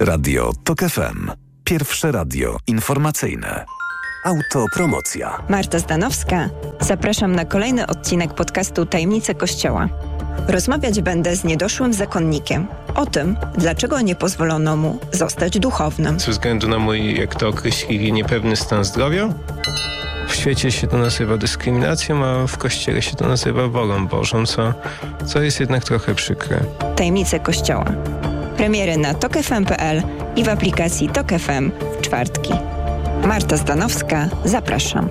Radio TOK FM. Pierwsze radio informacyjne. Autopromocja. Marta Zdanowska. Zapraszam na kolejny odcinek podcastu Tajemnice Kościoła. Rozmawiać będę z niedoszłym zakonnikiem o tym, dlaczego nie pozwolono mu zostać duchownym. Ze względu na mój, jak to określili, niepewny stan zdrowia. W świecie się to nazywa dyskryminacją, a w Kościele się to nazywa wolą Bożą, co jest jednak trochę przykre. Tajemnice Kościoła. Premiery na tokfm.pl i w aplikacji TOK FM w czwartki. Marta Zdanowska, zapraszam.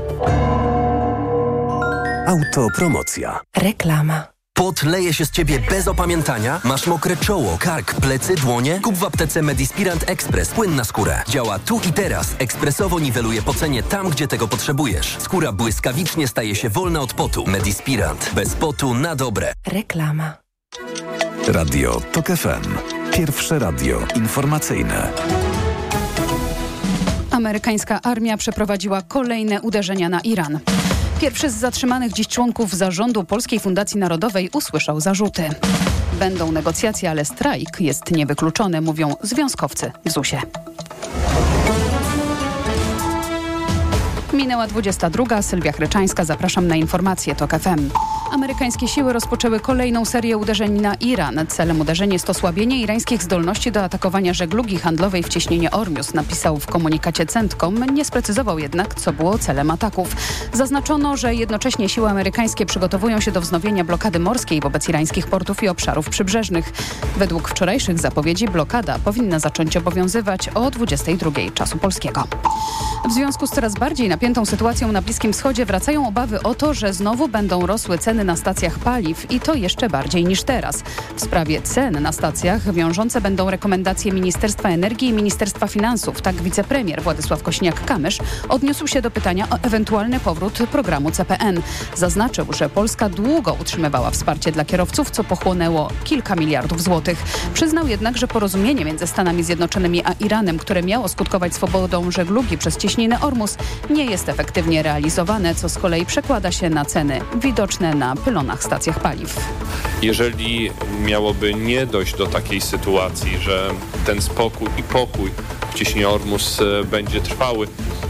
Autopromocja. Reklama. Pot leje się z ciebie bez opamiętania? Masz mokre czoło, kark, plecy, dłonie? Kup w aptece Medispirant Express płyn na skórę. Działa tu i teraz. Ekspresowo niweluje pocenie tam, gdzie tego potrzebujesz. Skóra błyskawicznie staje się wolna od potu. Medispirant. Bez potu na dobre. Reklama. Radio TOK FM. Pierwsze radio informacyjne. Amerykańska armia przeprowadziła kolejne uderzenia na Iran. Pierwszy z zatrzymanych dziś członków zarządu Polskiej Fundacji Narodowej usłyszał zarzuty. Będą negocjacje, ale strajk jest niewykluczony, mówią związkowcy w ZUS-ie. Minęła 22. Sylwia Chryczańska. Zapraszam na informacje TOK FM. Amerykańskie siły rozpoczęły kolejną serię uderzeń na Iran. Celem uderzeń jest osłabienie irańskich zdolności do atakowania żeglugi handlowej w cieśninie Ormus, napisał w komunikacie CENTCOM. Nie sprecyzował jednak, co było celem ataków. Zaznaczono, że jednocześnie siły amerykańskie przygotowują się do wznowienia blokady morskiej wobec irańskich portów i obszarów przybrzeżnych. Według wczorajszych zapowiedzi blokada powinna zacząć obowiązywać o 22 czasu polskiego. W związku z coraz bardziej napiętą sytuacją na Bliskim Wschodzie wracają obawy o to, że znowu będą rosły ceny na stacjach paliw i to jeszcze bardziej niż teraz. W sprawie cen na stacjach wiążące będą rekomendacje Ministerstwa Energii i Ministerstwa Finansów. Tak wicepremier Władysław Kosiniak-Kamysz odniósł się do pytania o ewentualny powrót programu CPN. Zaznaczył, że Polska długo utrzymywała wsparcie dla kierowców, co pochłonęło kilka miliardów złotych. Przyznał jednak, że porozumienie między Stanami Zjednoczonymi a Iranem, które miało skutkować swobodą żeglugi przez cieśninę Ormus, nie jest efektywnie realizowane, co z kolei przekłada się na ceny widoczne na pylonach stacjach paliw. Jeżeli miałoby nie dojść do takiej sytuacji, że ten spokój i pokój w cieśninie Ormus będzie trwały,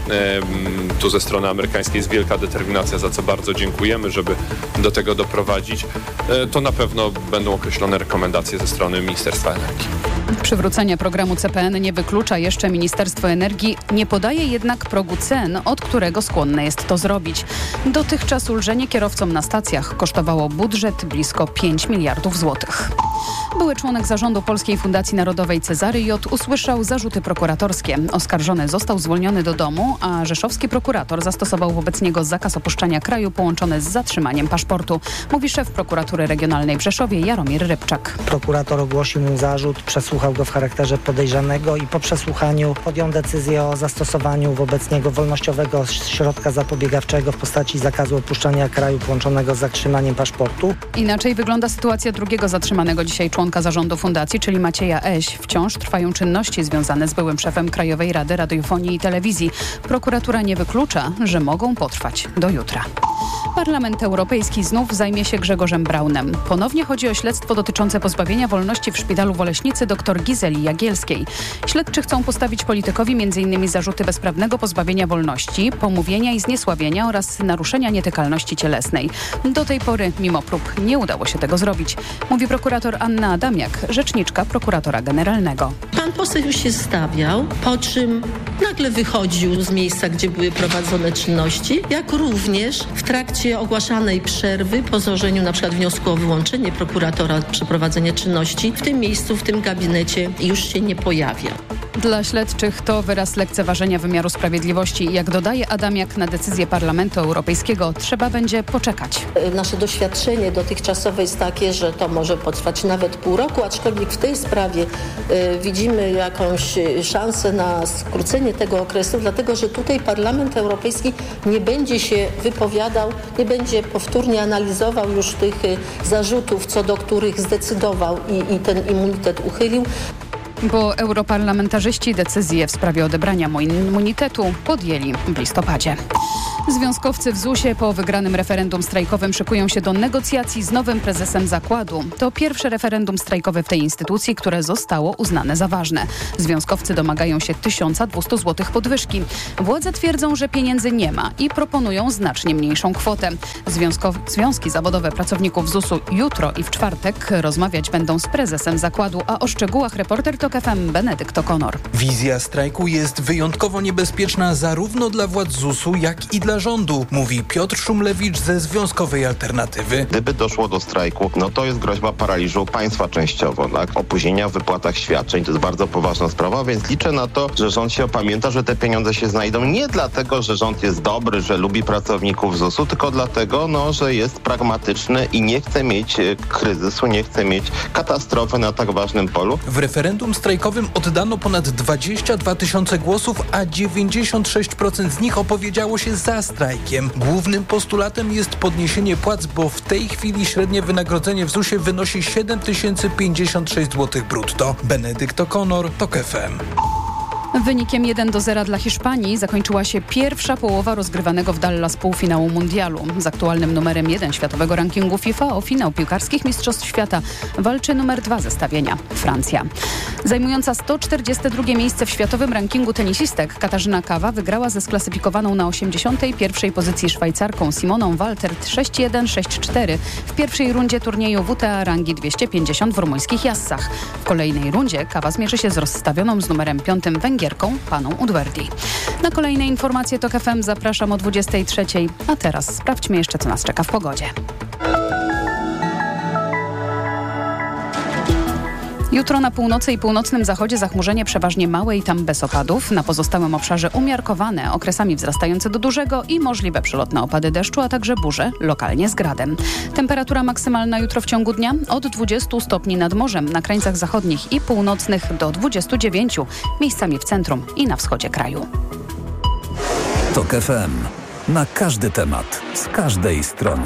tu ze strony amerykańskiej jest wielka determinacja, za co bardzo dziękujemy, żeby do tego doprowadzić, to na pewno będą określone rekomendacje ze strony Ministerstwa Energii. Przywrócenia programu CPN nie wyklucza jeszcze Ministerstwo Energii, nie podaje jednak progu cen, od którego skłonne jest to zrobić. Dotychczas ulżenie kierowcom na stacjach kosztowało budżet blisko 5 miliardów złotych. Były członek zarządu Polskiej Fundacji Narodowej Cezary J. usłyszał zarzuty prokuratorskie. Oskarżony został zwolniony do domu, a rzeszowski prokurator zastosował wobec niego zakaz opuszczania kraju połączony z zatrzymaniem paszportu, mówi szef prokuratury regionalnej w Rzeszowie Jaromir Rybczak. Prokurator ogłosił mu zarzut, przesłuchał go w charakterze podejrzanego i po przesłuchaniu podjął decyzję o zastosowaniu wobec niego wolnościowego środka zapobiegawczego w postaci zakazu opuszczania kraju połączonego z zatrzymaniem paszportu. Inaczej wygląda sytuacja drugiego zatrzymanego dzisiaj członka zarządu fundacji, czyli Macieja Eś. Wciąż trwają czynności związane z byłym szefem Krajowej Rady Radiofonii i Telewizji. Prokuratura nie wyklucza, że mogą potrwać do jutra. Parlament Europejski znów zajmie się Grzegorzem Braunem. Ponownie chodzi o śledztwo dotyczące pozbawienia wolności w szpitalu w Oleśnicy dr Gizeli Jagielskiej. Śledczy chcą postawić politykowi m.in. zarzuty bezprawnego pozbawienia wolności, pomówienia i zniesławienia oraz naruszenia nietykalności cielesnej. Do tej pory, mimo prób, nie udało się tego zrobić, mówi prokurator Anna Adamiak, rzeczniczka prokuratora generalnego. Pan poseł się stawiał, po czym nagle wychodził z miejsca, gdzie były prowadzone czynności, jak również w trakcie ogłaszanej przerwy po złożeniu na przykład wniosku o wyłączenie prokuratora od przeprowadzenia czynności w tym miejscu, w tym gabinecie już się nie pojawia. Dla śledczych to wyraz lekceważenia wymiaru sprawiedliwości. Jak dodaje Adamiak, na decyzję Parlamentu Europejskiego trzeba będzie poczekać. Nasze doświadczenie dotychczasowe jest takie, że to może potrwać nawet pół roku, aczkolwiek w tej sprawie widzimy jakąś szansę na skrócenie tego okresu, dlatego że tutaj Parlament Europejski nie będzie się wypowiadał, nie będzie powtórnie analizował już tych zarzutów, co do których zdecydował i ten immunitet uchylił. Bo europarlamentarzyści decyzję w sprawie odebrania immunitetu podjęli w listopadzie. Związkowcy w ZUS-ie po wygranym referendum strajkowym szykują się do negocjacji z nowym prezesem zakładu. To pierwsze referendum strajkowe w tej instytucji, które zostało uznane za ważne. Związkowcy domagają się 1200 zł podwyżki. Władze twierdzą, że pieniędzy nie ma i proponują znacznie mniejszą kwotę. Związki zawodowe pracowników ZUS-u jutro i w czwartek rozmawiać będą z prezesem zakładu, a o szczegółach reporter TOK FM Benedykt O'Connor. Wizja strajku jest wyjątkowo niebezpieczna zarówno dla władz ZUS-u, jak i dla rządu, mówi Piotr Szumlewicz ze Związkowej Alternatywy. Gdyby doszło do strajku, to jest groźba paraliżu państwa częściowo, tak? Opóźnienia w wypłatach świadczeń to jest bardzo poważna sprawa, więc liczę na to, że rząd się opamięta, że te pieniądze się znajdą nie dlatego, że rząd jest dobry, że lubi pracowników ZUS-u, tylko dlatego, że jest pragmatyczny i nie chce mieć kryzysu, nie chce mieć katastrofy na tak ważnym polu. W referendum strajkowym oddano ponad 22 000 głosów, a 96% z nich opowiedziało się za strajkiem. Głównym postulatem jest podniesienie płac, bo w tej chwili średnie wynagrodzenie w ZUS-ie wynosi 7056 zł brutto. Benedykt O'Connor, TOK FM. Wynikiem 1-0 dla Hiszpanii zakończyła się pierwsza połowa rozgrywanego w Dallas półfinału mundialu. Z aktualnym numerem 1 światowego rankingu FIFA o finał piłkarskich mistrzostw świata walczy numer 2 zestawienia – Francja. Zajmująca 142 miejsce w światowym rankingu tenisistek Katarzyna Kawa wygrała ze sklasyfikowaną na 81. pozycji Szwajcarką Simoną Waltert 6-1, 6-4 w pierwszej rundzie turnieju WTA rangi 250 w rumuńskich Jassach. W kolejnej rundzie Kawa zmierzy się z rozstawioną z numerem 5 Węgierką Paną Udverdi. Na kolejne informacje TOK FM zapraszam o 23:00. A teraz sprawdźmy jeszcze, co nas czeka w pogodzie. Jutro na północy i północnym zachodzie zachmurzenie przeważnie małe i tam bez opadów. Na pozostałym obszarze umiarkowane, okresami wzrastające do dużego i możliwe przelotne opady deszczu, a także burze, lokalnie z gradem. Temperatura maksymalna jutro w ciągu dnia od 20 stopni nad morzem, na krańcach zachodnich i północnych do 29, miejscami w centrum i na wschodzie kraju. TOK FM. Na każdy temat, z każdej strony.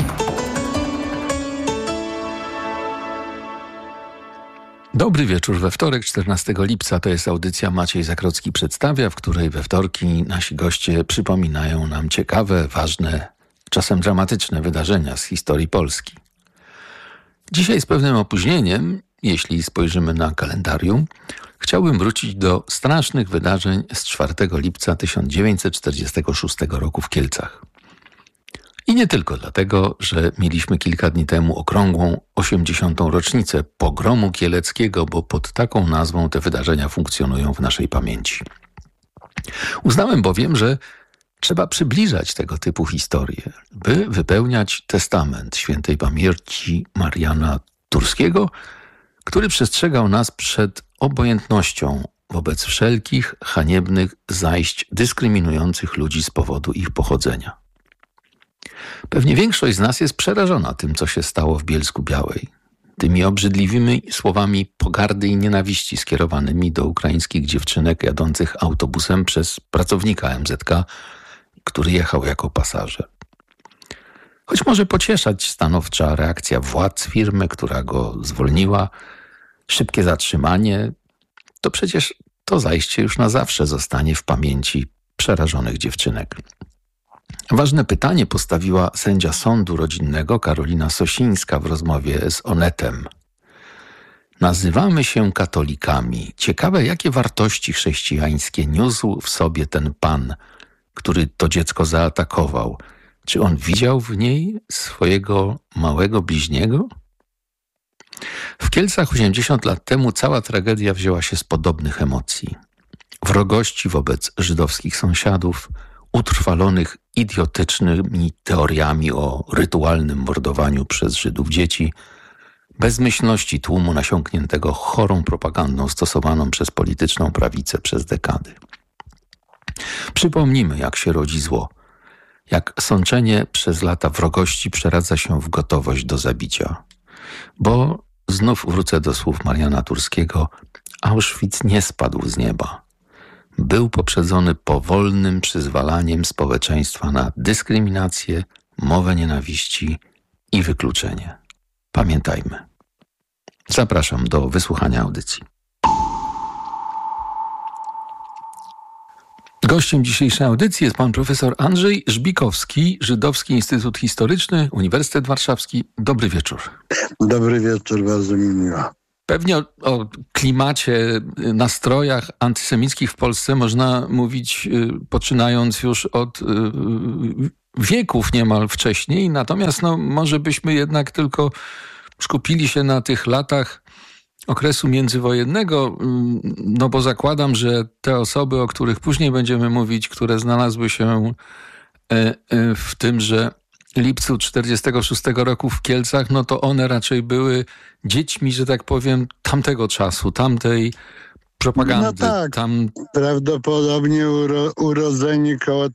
Dobry wieczór we wtorek, 14 lipca. To jest audycja Maciej Zakrocki przedstawia, w której we wtorki nasi goście przypominają nam ciekawe, ważne, czasem dramatyczne wydarzenia z historii Polski. Dzisiaj z pewnym opóźnieniem, jeśli spojrzymy na kalendarium, chciałbym wrócić do strasznych wydarzeń z 4 lipca 1946 roku w Kielcach. I nie tylko dlatego, że mieliśmy kilka dni temu okrągłą 80. rocznicę pogromu kieleckiego, bo pod taką nazwą te wydarzenia funkcjonują w naszej pamięci. Uznałem bowiem, że trzeba przybliżać tego typu historie, by wypełniać testament świętej pamięci Mariana Turskiego, który przestrzegał nas przed obojętnością wobec wszelkich haniebnych zajść dyskryminujących ludzi z powodu ich pochodzenia. Pewnie większość z nas jest przerażona tym, co się stało w Bielsku-Białej. Tymi obrzydliwymi słowami pogardy i nienawiści skierowanymi do ukraińskich dziewczynek jadących autobusem przez pracownika MZK, który jechał jako pasażer. Choć może pocieszać stanowcza reakcja władz firmy, która go zwolniła, szybkie zatrzymanie, to przecież to zajście już na zawsze zostanie w pamięci przerażonych dziewczynek. Ważne pytanie postawiła sędzia sądu rodzinnego Karolina Sosińska w rozmowie z Onetem. Nazywamy się katolikami. Ciekawe, jakie wartości chrześcijańskie niósł w sobie ten pan, który to dziecko zaatakował. Czy on widział w niej swojego małego bliźniego? W Kielcach 80 lat temu cała tragedia wzięła się z podobnych emocji. Wrogości wobec żydowskich sąsiadów, utrwalonych idiotycznymi teoriami o rytualnym mordowaniu przez Żydów dzieci, bezmyślności tłumu nasiąkniętego chorą propagandą stosowaną przez polityczną prawicę przez dekady. Przypomnijmy, jak się rodzi zło, jak sączenie przez lata wrogości przeradza się w gotowość do zabicia. Bo znów wrócę do słów Mariana Turskiego, Auschwitz nie spadł z nieba. Był poprzedzony powolnym przyzwalaniem społeczeństwa na dyskryminację, mowę nienawiści i wykluczenie. Pamiętajmy. Zapraszam do wysłuchania audycji. Gościem dzisiejszej audycji jest pan profesor Andrzej Żbikowski, Żydowski Instytut Historyczny, Uniwersytet Warszawski. Dobry wieczór. Dobry wieczór, bardzo mi miło. Pewnie o klimacie, nastrojach antysemickich w Polsce można mówić poczynając już od wieków niemal wcześniej, natomiast może byśmy jednak tylko skupili się na tych latach okresu międzywojennego, bo zakładam, że te osoby, o których później będziemy mówić, które znalazły się w tymże lipcu 1946 roku w Kielcach, to one raczej były dziećmi, że tak powiem, tamtego czasu, tamtej propagandy. Prawdopodobnie urodzeni koło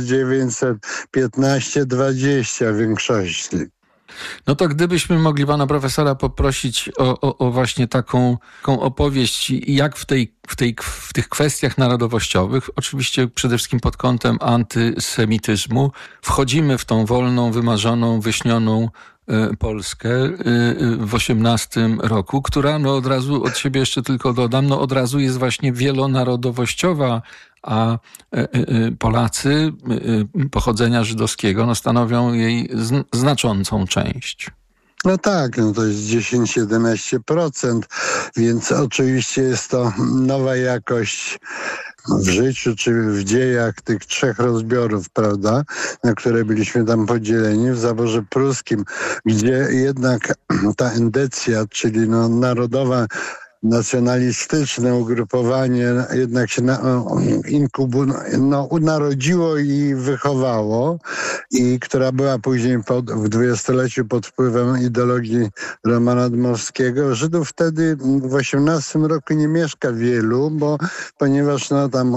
1915-20 w większości. To gdybyśmy mogli pana profesora poprosić o właśnie taką opowieść, jak w tych kwestiach narodowościowych, oczywiście przede wszystkim pod kątem antysemityzmu, wchodzimy w tą wolną, wymarzoną, wyśnioną Polskę w 18 roku, która od razu od siebie jeszcze tylko dodam, od razu jest właśnie wielonarodowościowa, a Polacy pochodzenia żydowskiego stanowią jej znaczącą część. To jest 10-11%, więc oczywiście jest to nowa jakość w życiu czy w dziejach tych trzech rozbiorów, prawda, na które byliśmy tam podzieleni w zaborze pruskim, gdzie jednak ta endecja, czyli narodowa, nacjonalistyczne ugrupowanie jednak się narodziło i wychowało, i która była później w dwudziestoleciu pod wpływem ideologii Romana Dmowskiego. Żydów wtedy w 18 roku nie mieszka wielu, ponieważ tam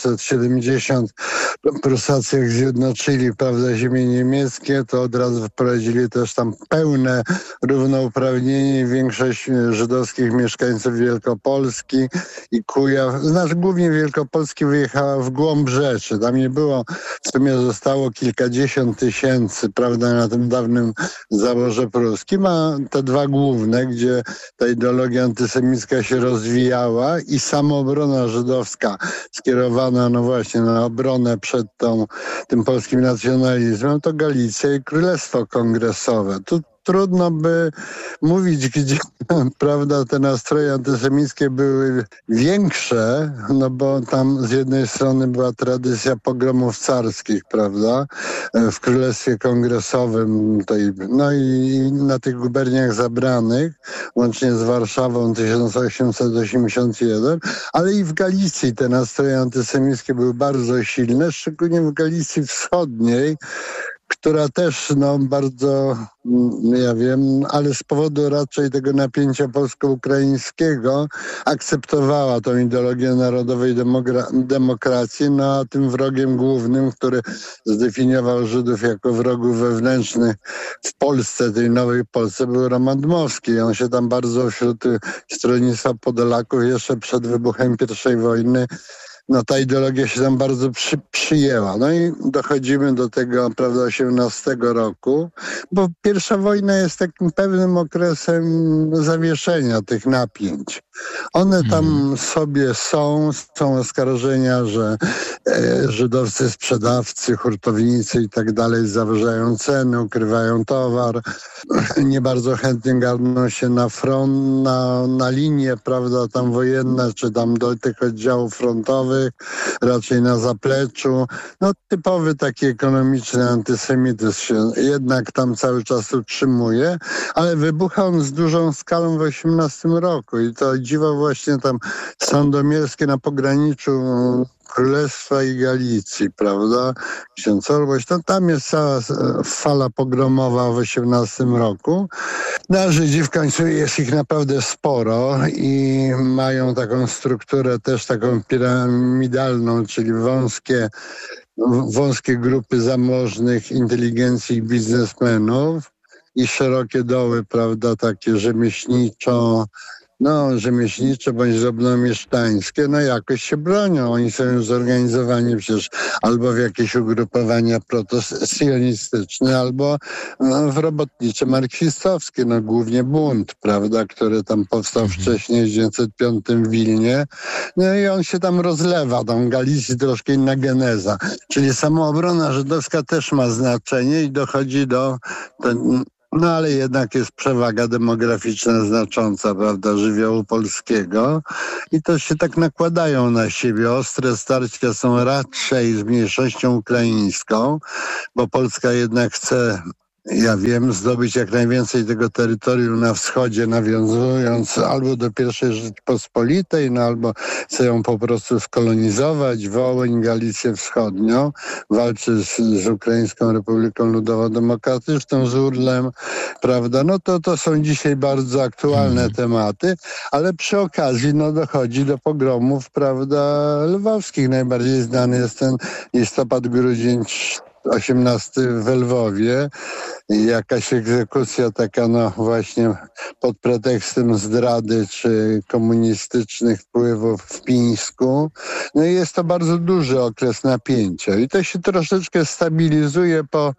870 Prusacy jak zjednoczyli, prawda, ziemie niemieckie, to od razu wprowadzili też tam pełne równouprawnienie. Większość żydowskich mieszkańców Wielkopolski i Kujaw, głównie Wielkopolski, wyjechała w głąb rzeczy. Tam nie było, w sumie zostało kilkadziesiąt tysięcy, prawda, na tym dawnym zaborze pruskim, a te dwa główne, gdzie ta ideologia antysemicka się rozwijała i samoobrona żydowska skierowana właśnie na obronę przed tym polskim nacjonalizmem, to Galicja i Królestwo Kongresowe. Tu trudno by mówić, gdzie, prawda, te nastroje antysemickie były większe, bo tam z jednej strony była tradycja pogromów carskich, prawda, w Królestwie Kongresowym, i na tych guberniach zabranych, łącznie z Warszawą 1881, ale i w Galicji te nastroje antysemickie były bardzo silne, szczególnie w Galicji Wschodniej, która też bardzo, ale z powodu raczej tego napięcia polsko-ukraińskiego akceptowała tą ideologię narodowej demokracji, a tym wrogiem głównym, który zdefiniował Żydów jako wrogów wewnętrznych w Polsce, tej nowej Polsce, był Roman Dmowski. On się tam bardzo wśród stronnictwa Podolaków jeszcze przed wybuchem I wojny, ta ideologia się tam bardzo przyjęła. I dochodzimy do tego, prawda, 18 roku, bo pierwsza wojna jest takim pewnym okresem zawieszenia tych napięć. One tam sobie są oskarżenia, że żydowscy sprzedawcy, hurtownicy i tak dalej zawyżają ceny, ukrywają towar, nie bardzo chętnie garną się na front, na linię, prawda, tam wojenne, czy tam do tych oddziałów frontowych, raczej na zapleczu. Typowy taki ekonomiczny antysemityzm się jednak tam cały czas utrzymuje, ale wybucha on z dużą skalą w 18 roku i to dziwo właśnie tam sandomierskie na pograniczu Królestwa i Galicji, prawda? Ksiądz Orłoś, tam jest cała fala pogromowa w 18 roku. Żydzi w końcu jest ich naprawdę sporo i mają taką strukturę też taką piramidalną, czyli wąskie grupy zamożnych inteligencji i biznesmenów i szerokie doły, prawda, takie rzemieślniczo rzemieślnicze bądź drobnomieszczańskie, jakoś się bronią. Oni są już zorganizowani przecież albo w jakieś ugrupowania protosjonistyczne, albo w robotnicze marksistowskie, głównie bunt, prawda, który tam powstał wcześniej w 1905 w Wilnie. I on się tam rozlewa, tam w Galicji troszkę inna geneza. Czyli samoobrona żydowska też ma znaczenie i dochodzi do... ale jednak jest przewaga demograficzna znacząca, prawda, żywiołu polskiego i to się tak nakładają na siebie. Ostre starcia są raczej z mniejszością ukraińską, bo Polska jednak chce, zdobyć jak najwięcej tego terytorium na wschodzie, nawiązując albo do I Rzeczypospolitej, albo chce ją po prostu skolonizować, Wołyń, Galicję Wschodnią, walczy z Ukraińską Republiką Ludowo-Demokratyczną, z URL-em, prawda, to są dzisiaj bardzo aktualne tematy, ale przy okazji, dochodzi do pogromów, prawda, lwowskich. Najbardziej znany jest ten listopad-grudzień 18 w Lwowie, jakaś egzekucja taka właśnie pod pretekstem zdrady czy komunistycznych wpływów w Pińsku. I jest to bardzo duży okres napięcia i to się troszeczkę stabilizuje po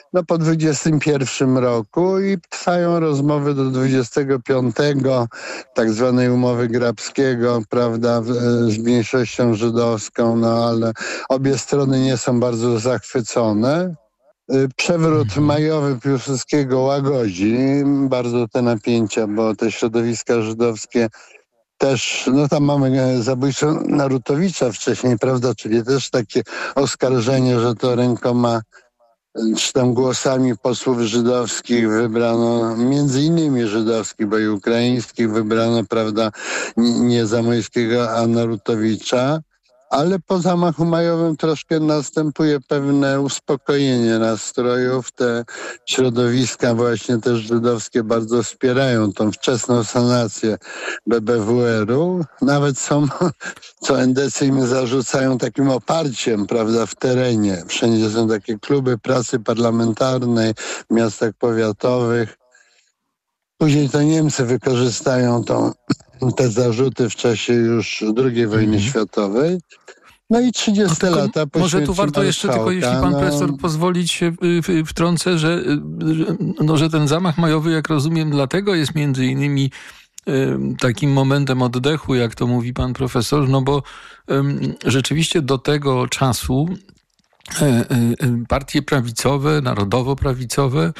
21 roku i trwają rozmowy do 25, tak zwanej umowy Grabskiego, prawda, z mniejszością żydowską, ale obie strony nie są bardzo zachwycone. Przewrót majowy Piłsudskiego łagodzi bardzo te napięcia, bo te środowiska żydowskie też, tam mamy zabójstwo Narutowicza wcześniej, prawda, czyli też takie oskarżenie, że to rękoma czy tam głosami posłów żydowskich wybrano, między innymi żydowskich, bo i ukraińskich wybrano, prawda, nie Zamoyskiego, a Narutowicza. Ale po zamachu majowym troszkę następuje pewne uspokojenie nastrojów. Te środowiska właśnie też żydowskie bardzo wspierają tą wczesną sanację BBWR-u. Nawet są, co endecy im zarzucają, takim oparciem, prawda, w terenie. Wszędzie są takie kluby pracy parlamentarnej w miastach powiatowych. Później to Niemcy wykorzystają te zarzuty w czasie już II wojny światowej. I 30 lata po może tu warto jeszcze tylko, jeśli pan profesor pozwolić się wtrącę, że ten zamach majowy, jak rozumiem, dlatego jest między innymi takim momentem oddechu, jak to mówi pan profesor, bo rzeczywiście do tego czasu partie prawicowe, narodowo-prawicowe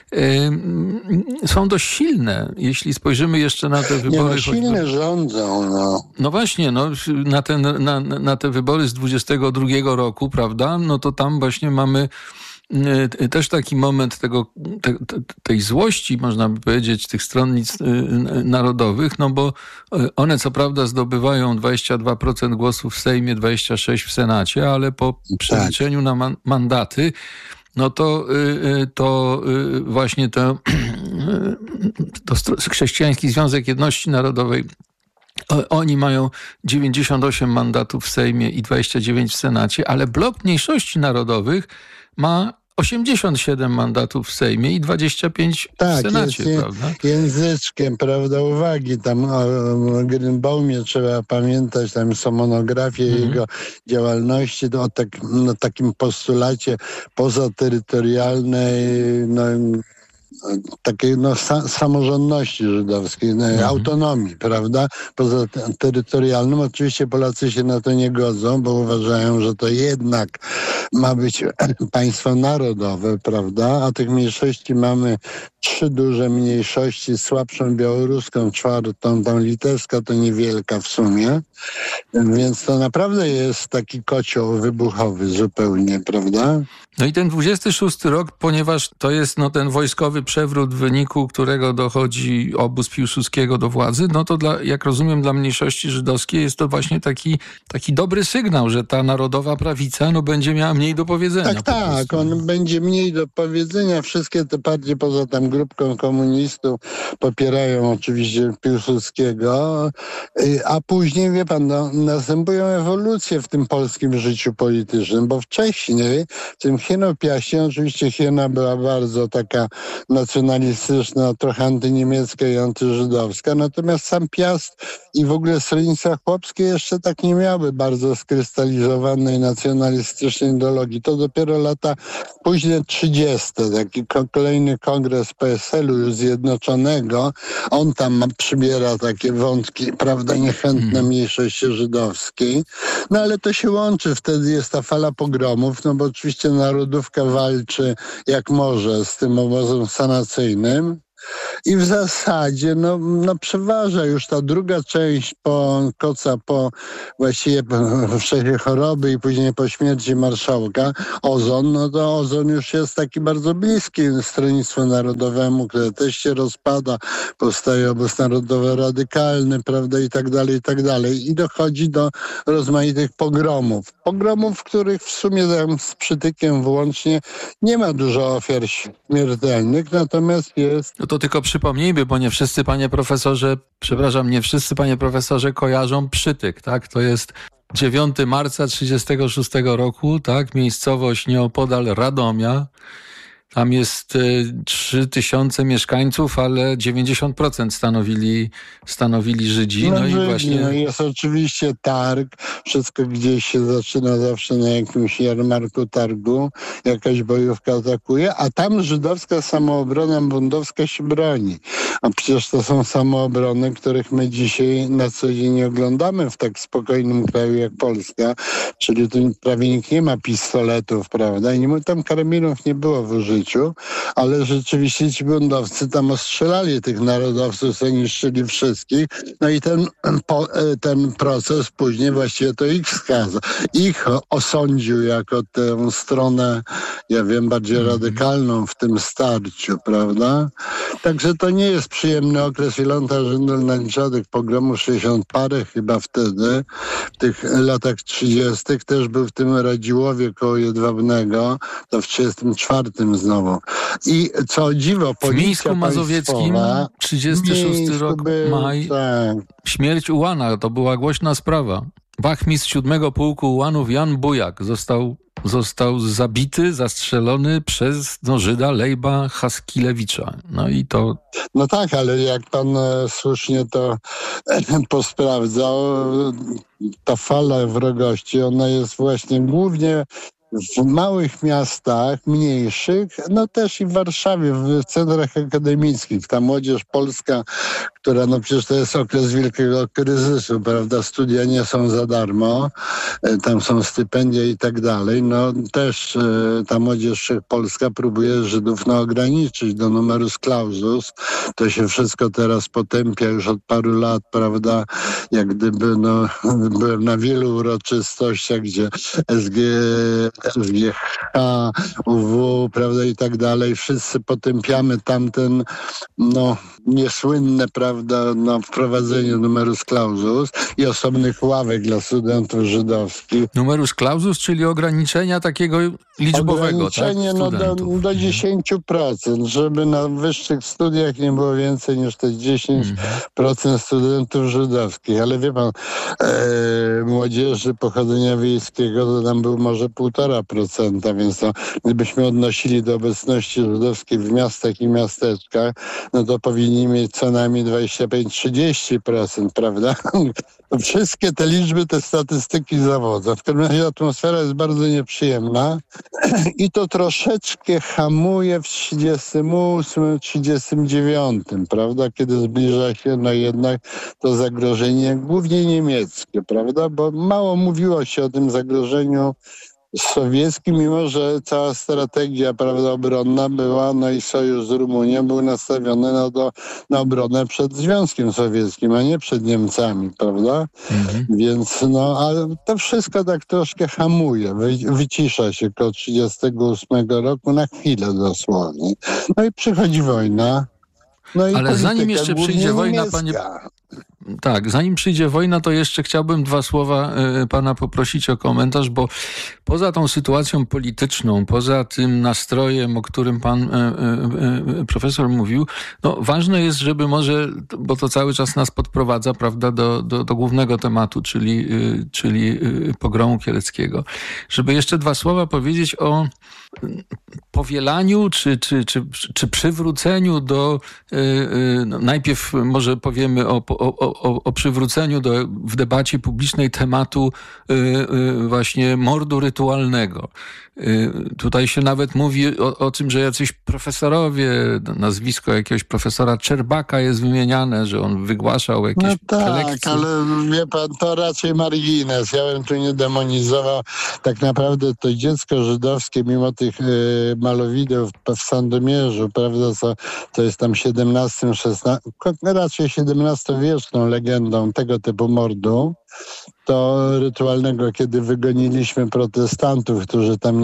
są dość silne. Jeśli spojrzymy jeszcze na te wybory... silne rządzą, No właśnie, na te wybory z 22 roku, prawda, to tam właśnie mamy też taki moment tej złości, można by powiedzieć, tych stronnic narodowych, bo one co prawda zdobywają 22% głosów w Sejmie, 26% w Senacie, ale po przeliczeniu na mandaty, to właśnie to Chrześcijański Związek Jedności Narodowej, oni mają 98 mandatów w Sejmie i 29 w Senacie, ale blok mniejszości narodowych ma 87 mandatów w Sejmie i 25 w Senacie, prawda? Języczkiem, prawda, uwagi. Tam o Grünbaumie trzeba pamiętać, tam są monografie jego działalności, o takim postulacie pozaterytorialnej, takiej samorządności żydowskiej, autonomii, prawda, poza terytorialnym. Oczywiście Polacy się na to nie godzą, bo uważają, że to jednak ma być państwo narodowe, prawda, a tych mniejszości mamy 3 duże mniejszości, słabszą białoruską, 4, tam litewska to niewielka w sumie, więc to naprawdę jest taki kocioł wybuchowy zupełnie, prawda? I ten 26 rok, ponieważ to jest ten wojskowy przewrót, w wyniku którego dochodzi obóz Piłsudskiego do władzy, to jak rozumiem, dla mniejszości żydowskiej jest to właśnie taki dobry sygnał, że ta narodowa prawica będzie miała mniej do powiedzenia. Tak, on będzie mniej do powiedzenia. Wszystkie te partie poza tam grupką komunistów, popierają oczywiście Piłsudskiego, a później, wie pan, następują ewolucje w tym polskim życiu politycznym, bo wcześniej w tym Hieno-Piaście, oczywiście Hiena była bardzo taka nacjonalistyczna, trochę antyniemiecka i antyżydowska, natomiast sam Piast i w ogóle stronnictwa chłopskie jeszcze tak nie miały bardzo skrystalizowanej nacjonalistycznej ideologii. To dopiero lata późne 30. Taki kolejny kongres PSL-u już zjednoczonego, on tam przybiera takie wątki, prawda, niechętne mniejszości żydowskiej. No ale to się łączy, wtedy jest ta fala pogromów, no bo oczywiście narodówka walczy jak może z tym obozem sanacyjnym. I w zasadzie przeważa już ta druga część Koca po właściwie w czasie choroby i później po śmierci marszałka, Ozon, no to Ozon już jest taki bardzo bliski Stronnictwu Narodowemu, które też się rozpada, powstaje obóz narodowy radykalny, prawda, i tak dalej, i tak dalej. I dochodzi do rozmaitych pogromów. Pogromów, w których w sumie tam z przytykiem włącznie nie ma dużo ofiar śmiertelnych, natomiast jest... No to tylko przypomnijmy, bo nie wszyscy, panie profesorze, kojarzą przytyk, tak? To jest 9 marca 1936 roku, tak? Miejscowość nieopodal Radomia. Tam jest 3000 mieszkańców, ale 90% stanowili Żydzi. No i właśnie... jest oczywiście targ. Wszystko gdzieś się zaczyna zawsze na jakimś jarmarku targu. Jakaś bojówka atakuje, a tam żydowska samoobrona bundowska się broni. A przecież to są samoobrony, których my dzisiaj na co dzień nie oglądamy w tak spokojnym kraju jak Polska. Czyli tu prawie nikt nie ma pistoletów, prawda? I tam karabinów nie było w użyciu. Ale rzeczywiście ci bundowcy tam ostrzelali tych narodowców, co niszczyli wszystkich. No i ten proces później właściwie to ich osądził jako tę stronę, ja wiem, bardziej radykalną w tym starciu, prawda? Także to nie jest przyjemny okres. Ilonta Żyndel nalicza tych pogromów 60 parę chyba wtedy, w tych latach 30. też był w tym Radziłowie koło Jedwabnego, to w 34 znowu. I co dziwo, w Mińsku Mazowieckim 36 rok, maj, tak. Śmierć ułana, to była głośna sprawa. Wachmistrz 7 Pułku Ułanów Jan Bujak został zabity, zastrzelony przez Żyda Lejba Haskilewicza. No i to... No tak, ale jak pan słusznie to posprawdzał, ta fala wrogości, ona jest właśnie głównie w małych miastach, mniejszych, no też i w Warszawie, w centrach akademickich. Ta młodzież polska, która, no przecież to jest okres wielkiego kryzysu, prawda? Studia nie są za darmo, tam są stypendia i tak dalej. No też ta młodzież polska próbuje Żydów ograniczyć do numerus clausus. To się wszystko teraz potępia już od paru lat, prawda? Jak gdyby, byłem na wielu uroczystościach, gdzie SGH, UW, prawda, i tak dalej. Wszyscy potępiamy tamten, niesłynne, prawda, wprowadzenie numerus clausus i osobnych ławek dla studentów żydowskich. Numerus clausus, czyli ograniczenia takiego liczbowego, ograniczenie, tak? Do 10%, żeby na wyższych studiach nie było więcej niż te 10% studentów żydowskich. Ale wie pan, młodzieży pochodzenia wiejskiego to tam był może 1,5%, więc gdybyśmy odnosili do obecności żydowskiej w miastach i miasteczkach, no to powinni mieć co najmniej 25-30%, prawda? Wszystkie te liczby, te statystyki zawodzą. W każdym razie atmosfera jest bardzo nieprzyjemna i to troszeczkę hamuje w 38, 39, prawda? Kiedy zbliża się jednak to zagrożenie głównie niemieckie, prawda? Bo mało mówiło się o tym zagrożeniu sowieckim, mimo że cała strategia, prawda, obronna była, i sojusz z Rumunią był nastawiony na obronę przed Związkiem Sowieckim, a nie przed Niemcami, prawda? Więc, ale to wszystko tak troszkę hamuje, wycisza się koło 38 roku, na chwilę dosłownie. No i przychodzi wojna. No i ale zanim jeszcze przyjdzie wojna, zanim przyjdzie wojna, to jeszcze chciałbym 2 słowa pana poprosić o komentarz, bo poza tą sytuacją polityczną, poza tym nastrojem, o którym pan profesor mówił, no ważne jest, żeby może, bo to cały czas nas podprowadza, prawda, do głównego tematu, czyli pogromu kieleckiego, żeby jeszcze 2 słowa powiedzieć o powielaniu czy przywróceniu do, no najpierw może powiemy o przywróceniu w debacie publicznej tematu właśnie mordu rytualnego. Tutaj się nawet mówi o tym, że jacyś profesorowie, nazwisko jakiegoś profesora Czerbaka jest wymieniane, że on wygłaszał jakieś prelekcje. Tak, ale wie pan, to raczej margines. Ja bym tu nie demonizował. Tak naprawdę to dziecko żydowskie, mimo tych malowideł w Sandomierzu, prawda, to jest tam raczej XVII-wieczną legendą tego typu mordu, to rytualnego, kiedy wygoniliśmy protestantów, którzy tam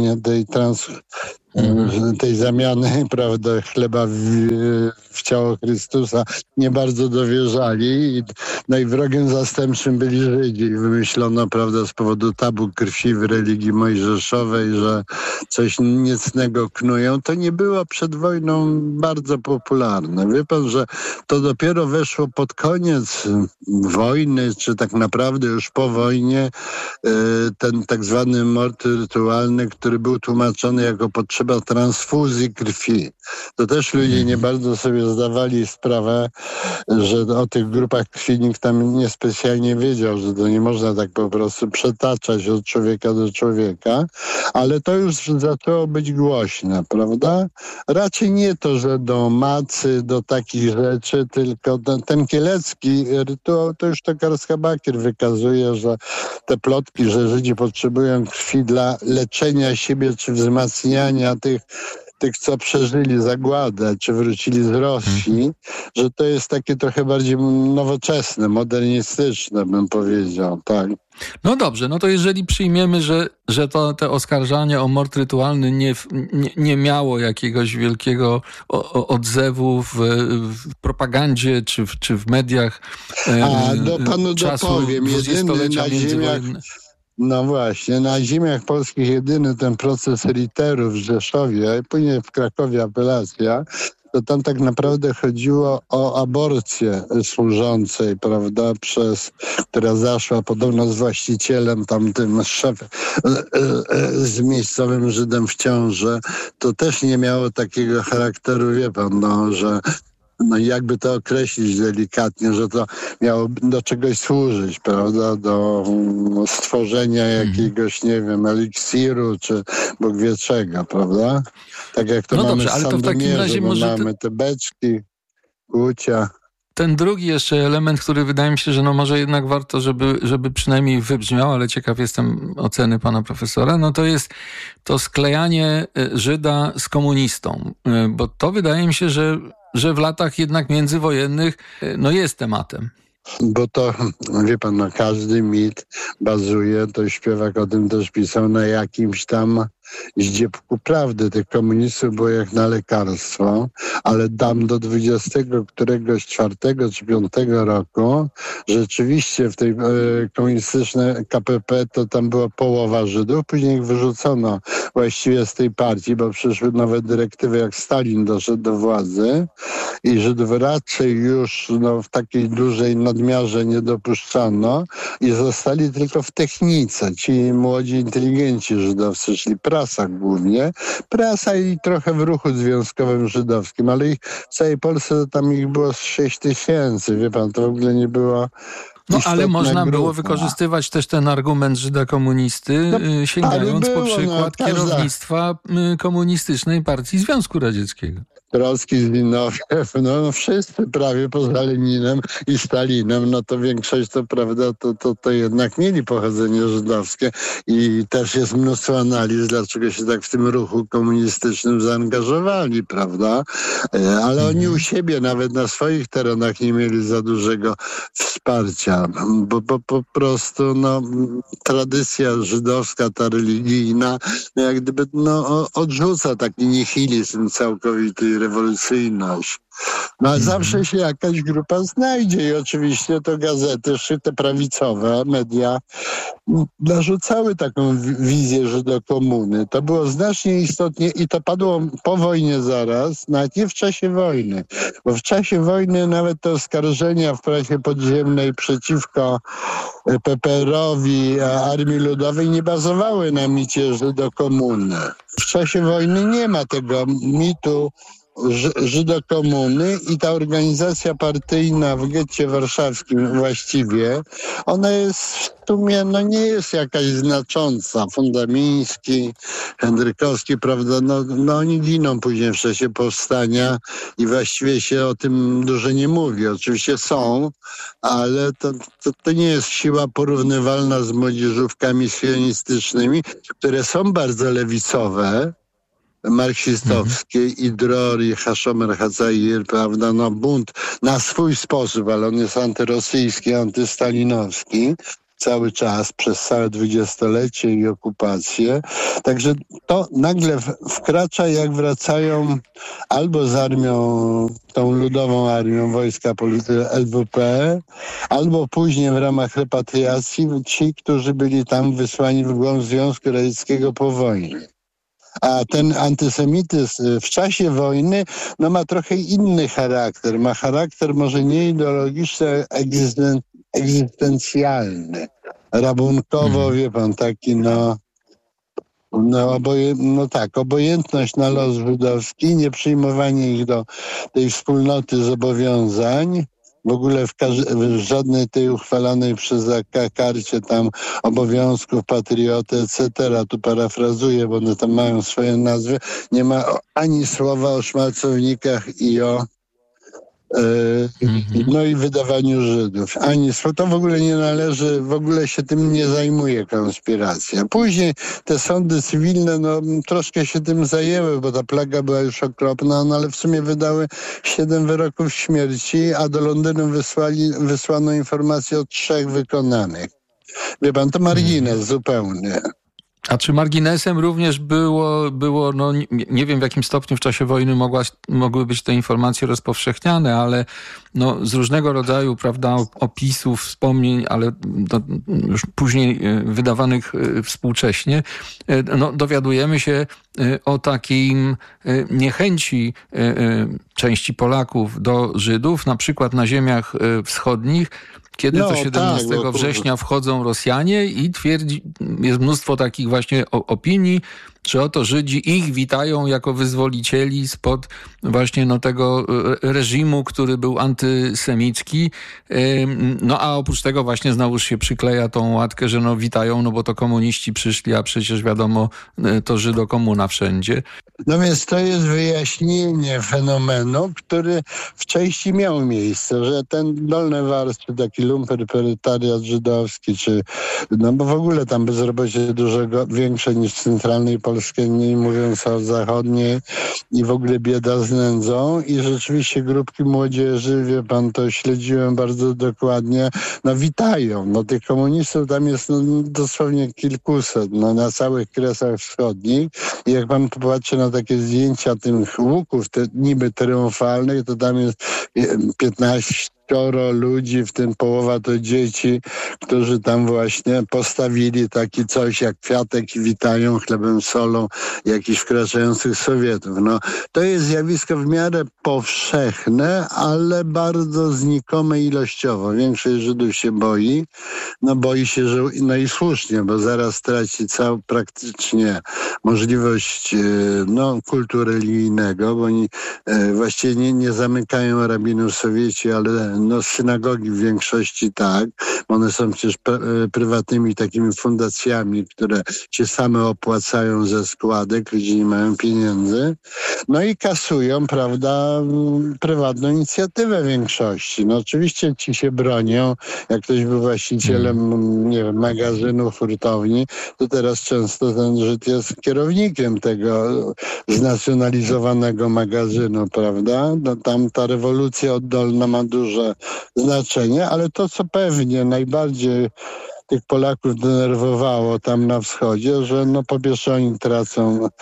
tej zamiany, prawda, chleba w ciało Chrystusa nie bardzo dowierzali. No i wrogiem zastępczym byli Żydzi. Wymyślono, prawda, z powodu tabu krwi w religii mojżeszowej, że coś niecnego knują. To nie było przed wojną bardzo popularne. Wie pan, że to dopiero weszło pod koniec wojny, czy tak naprawdę już po wojnie, ten tak zwany mord rytualny, który był tłumaczony jako potrzeba transfuzji krwi. To też ludzie nie bardzo sobie zdawali sprawę, że o tych grupach krwi nikt tam niespecjalnie wiedział, że to nie można tak po prostu przetaczać od człowieka do człowieka, ale to już zaczęło być głośne, prawda? Raczej nie to, że do macy, do takich rzeczy, tylko ten kielecki rytuał, to już to Karska-Bakier wykazuje, że te plotki, że Żydzi potrzebują krwi dla leczenia siebie czy wzmacniania tych, co przeżyli zagładę, czy wrócili z Rosji, że to jest takie trochę bardziej nowoczesne, modernistyczne, bym powiedział, tak. No dobrze, no to jeżeli przyjmiemy, że te oskarżanie o mord rytualny nie miało jakiegoś odzewu w propagandzie czy w mediach panu dopowiem, jedyny na ziemiach. No właśnie, na ziemiach polskich jedyny ten proces Riterów w Rzeszowie, później w Krakowie apelacja, to tam tak naprawdę chodziło o aborcję służącej, prawda, która zaszła podobno z właścicielem, tamtym szefem, z miejscowym Żydem w ciąży. To też nie miało takiego charakteru, wie pan, że jakby to określić delikatnie, że to miało do czegoś służyć, prawda, do stworzenia jakiegoś, nie wiem, eliksiru, czy Bóg wie czego, prawda? Tak jak to mamy w Sandomierzu, mamy te beczki, kłucia. Ten drugi jeszcze element, który wydaje mi się, że może jednak warto, żeby przynajmniej wybrzmiał, ale ciekaw jestem oceny pana profesora, no to jest to sklejanie Żyda z komunistą, bo to wydaje mi się, że w latach jednak międzywojennych jest tematem. Bo to, wie pan, każdy mit bazuje, to śpiewak o tym też pisał, na jakimś tam zdziepku prawdy. Tych komunistów było jak na lekarstwo, ale dam do 24 czy 5 roku rzeczywiście w tej komunistycznej KPP to tam była połowa Żydów, później ich wyrzucono właściwie z tej partii, bo przyszły nowe dyrektywy, jak Stalin doszedł do władzy i Żydów raczej już w takiej dużej nadmiarze nie dopuszczano i zostali tylko w technice. Ci młodzi inteligenci żydowscy, czyli prasa głównie, prasa i trochę w ruchu związkowym żydowskim, ale ich w całej Polsce to tam ich było 6 000, wie pan, to w ogóle nie było. Ale można było wykorzystywać też ten argument Żyda komunisty, sięgając po przykład kierownictwa komunistycznej partii Związku Radzieckiego. Trocki, Zbigniew, wszyscy prawie poza Leninem i Stalinem, to większość to prawda, to jednak mieli pochodzenie żydowskie i też jest mnóstwo analiz, dlaczego się tak w tym ruchu komunistycznym zaangażowali, prawda? Ale oni u siebie, nawet na swoich terenach nie mieli za dużego wsparcia, bo po prostu tradycja żydowska, ta religijna, jak gdyby odrzuca taki nihilizm całkowity rewolucyjność. No a zawsze się jakaś grupa znajdzie i oczywiście to gazety, te prawicowe media narzucały taką wizję Żydokomuny. To było znacznie istotnie i to padło po wojnie zaraz, nawet nie w czasie wojny, bo w czasie wojny nawet te oskarżenia w prasie podziemnej przeciwko PPR-owi, Armii Ludowej nie bazowały na micie Żydokomuny. W czasie wojny nie ma tego mitu Żydokomuny i ta organizacja partyjna w getcie warszawskim właściwie, ona jest w sumie, nie jest jakaś znacząca. Fundamiński, Hendrykowski, prawda, oni giną później w czasie powstania i właściwie się o tym dużo nie mówi. Oczywiście są, ale to nie jest siła porównywalna z młodzieżówkami sionistycznymi, które są bardzo lewicowe, marksistowskie, i Dror, i Hashomer Hatzair, prawda, bunt na swój sposób, ale on jest antyrosyjski, antystalinowski cały czas, przez całe dwudziestolecie i okupację. Także to nagle wkracza, jak wracają albo z armią, tą ludową armią wojska LWP, albo później w ramach repatriacji ci, którzy byli tam wysłani w głąb Związku Radzieckiego po wojnie. A ten antysemityzm w czasie wojny ma trochę inny charakter. Ma charakter może nie ideologiczny, egzystencjalny. Rabunkowo, wie pan, taki obojętność na los żydowski, nieprzyjmowanie ich do tej wspólnoty zobowiązań, w ogóle w żadnej tej uchwalanej przez AK karcie tam obowiązków patrioty, etc., tu parafrazuję, bo one tam mają swoje nazwy, nie ma ani słowa o szmalcownikach i o i wydawaniu Żydów. To w ogóle nie należy, w ogóle się tym nie zajmuje konspiracja. Później te sądy cywilne troszkę się tym zajęły, bo ta plaga była już okropna, ale w sumie wydały 7 wyroków śmierci, a do Londynu wysłano informację o 3 wykonanych. Wie pan, to margines zupełny. A czy marginesem również było nie wiem w jakim stopniu w czasie wojny mogły być te informacje rozpowszechniane, ale z różnego rodzaju, prawda, opisów, wspomnień, ale już później wydawanych współcześnie, dowiadujemy się o takiej niechęci części Polaków do Żydów, na przykład na ziemiach wschodnich, kiedy to 17 września wchodzą Rosjanie i jest mnóstwo takich właśnie opinii, że oto Żydzi ich witają jako wyzwolicieli spod właśnie tego reżimu, który był antysemicki. A oprócz tego właśnie znowuż się przykleja tą łatkę, że witają, bo to komuniści przyszli, a przecież wiadomo, to Żydokomuna wszędzie. Więc to jest wyjaśnienie fenomenu, który w części miał miejsce, że ten dolny warstwy, taki lumpenproletariat żydowski, bo w ogóle tam bezrobocie dużo większe niż w centralnej Polsce, nie mówiąc o zachodniej, i w ogóle bieda z nędzą, i rzeczywiście grupki młodzieży, wie pan, to śledziłem bardzo dokładnie, witają. Tych komunistów tam jest dosłownie kilkuset, na całych Kresach Wschodnich, i jak pan popatrzy na takie zdjęcia tych łuków, niby triumfalnych, to tam jest 15 ludzi, w tym połowa to dzieci, którzy tam właśnie postawili taki coś jak kwiatek i witają chlebem, solą jakichś wkraczających Sowietów. To jest zjawisko w miarę powszechne, ale bardzo znikome ilościowo. Większość Żydów się boi. Boi się, że i słusznie, bo zaraz straci praktycznie możliwość kultu religijnego, bo oni właściwie nie zamykają rabinów Sowieci, ale synagogi w większości tak. One są przecież prywatnymi takimi fundacjami, które się same opłacają ze składek, ludzie nie mają pieniędzy. I kasują, prawda, prywatną inicjatywę w większości. Oczywiście ci się bronią. Jak ktoś był właścicielem, nie wiem, magazynu, hurtowni, to teraz często ten Żyd jest kierownikiem tego znacjonalizowanego magazynu, prawda? Tam ta rewolucja oddolna ma duże znaczenie, ale to, co pewnie najbardziej tych Polaków denerwowało tam na wschodzie, że po pierwsze oni tracą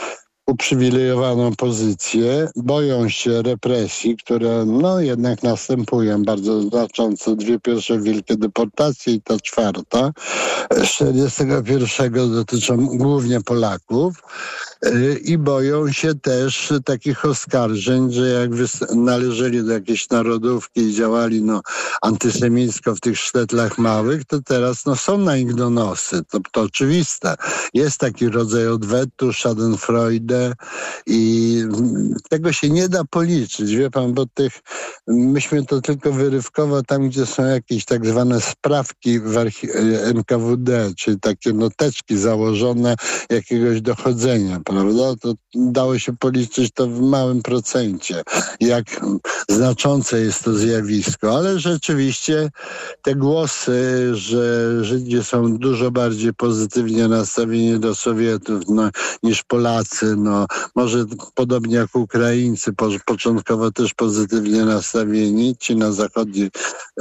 uprzywilejowaną pozycję, boją się represji, które jednak następują bardzo znacząco. 2 pierwsze wielkie deportacje i ta 4 z 1941 dotyczą głównie Polaków. I boją się też takich oskarżeń, że jak należeli do jakiejś narodówki i działali antysemicko w tych sztetlach małych, to teraz są na ich donosy. To oczywiste. Jest taki rodzaj odwetu, schadenfreude i tego się nie da policzyć. Wie pan, bo myśmy to tylko wyrywkowo tam, gdzie są jakieś tak zwane sprawki w NKWD, czyli takie noteczki założone jakiegoś dochodzenia, prawda? To dało się policzyć to w małym procencie, jak znaczące jest to zjawisko, ale rzeczywiście te głosy, że Żydzi są dużo bardziej pozytywnie nastawieni do Sowietów niż Polacy, może podobnie jak Ukraińcy, początkowo też pozytywnie nastawieni, ci na zachodniej